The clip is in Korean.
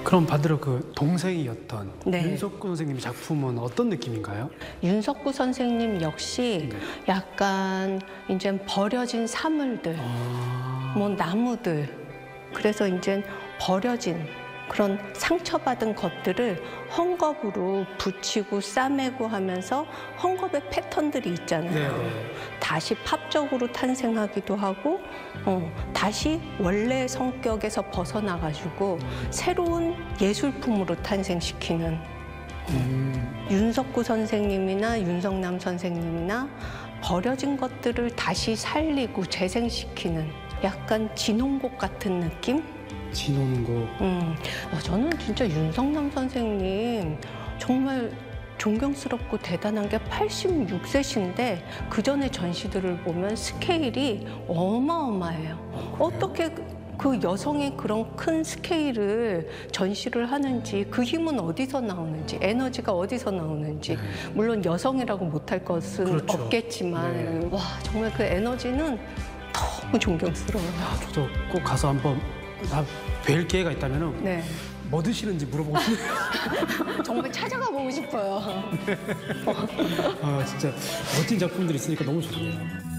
그럼 반대로 그 동생이었던 네. 윤석구 선생님 작품은 어떤 느낌인가요? 윤석구 선생님 역시 네. 약간 이제 버려진 사물들, 뭐 나무들, 그래서 이제 버려진 그런 상처받은 것들을 헝겊으로 붙이고 싸매고 하면서 헝겊의 패턴들이 있잖아요. 네. 다시 팝적으로 탄생하기도 하고 다시 원래 성격에서 벗어나가지고 새로운 예술품으로 탄생시키는 윤석구 선생님이나 윤석남 선생님이나 버려진 것들을 다시 살리고 재생시키는 약간 진홍곡 같은 느낌? 진홍곡. 저는 진짜 윤석남 선생님 정말 존경스럽고 대단한 게 86세신데 그 전에 전시들을 보면 스케일이 어마어마해요. 어떻게 그 여성의 그런 큰 스케일을 전시를 하는지, 그 힘은 어디서 나오는지, 에너지가 어디서 나오는지. 물론 여성이라고 못할 것은 그렇죠. 없겠지만 와, 정말 그 에너지는 너무 존경스러워요. 저도 꼭 가서 한번 뵐 기회가 있다면 네. 뭐 드시는지 물어보고 싶네요. 정말 찾아가 보고 싶어요. 진짜 멋진 작품들이 있으니까 너무 좋네요.